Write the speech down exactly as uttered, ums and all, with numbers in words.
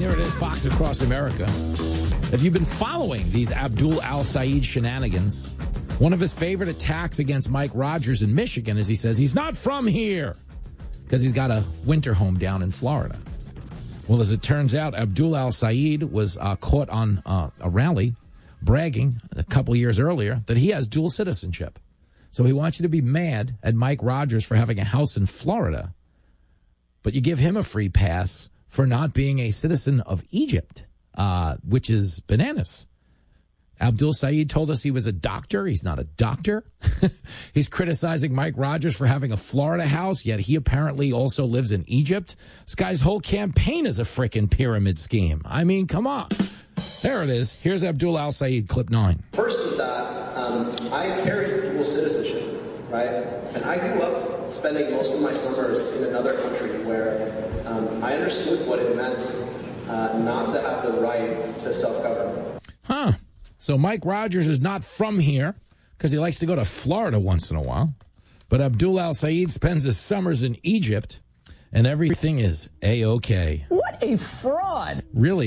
Here it is, Fox Across America. If you've been following these Abdul Al-Sayed shenanigans, one of his favorite attacks against Mike Rogers in Michigan is he says he's not from here because he's got a winter home down in Florida. Well, as it turns out, Abdul Al-Sayed was uh, caught on uh, a rally bragging a couple years earlier that he has dual citizenship. So he wants you to be mad at Mike Rogers for having a house in Florida, but you give him a free pass for not being a citizen of Egypt, uh, which is bananas. Abdul Sayed told us he was a doctor. He's not a doctor. He's criticizing Mike Rogers for having a Florida house, yet he apparently also lives in Egypt. This guy's whole campaign is a frickin' pyramid scheme. I mean, come on. There it is. Here's Abdul Al-Sayed, clip nine. First is that um, I carry dual citizenship, right? And I grew up spending most of my summers in another country where um, I understood what it meant uh, not to have the right to self-govern. Huh. So Mike Rogers is not from here because he likes to go to Florida once in a while. But Abdul Al-Sayed spends his summers in Egypt, and everything is A-OK. What a fraud. Really.